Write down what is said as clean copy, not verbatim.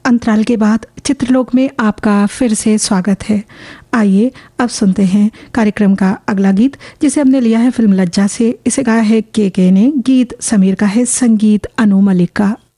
अंतराल के बाद चित्रलोक में आपका फिर से स्वागत है। आइए अब सुनते हैं कार्यक्रम का अगला गीत, जिसे हमने लिया है फिल्म लज्जा से। इसे गाया है के ने, गीत समीर का है, संगीत अनु मलिक का।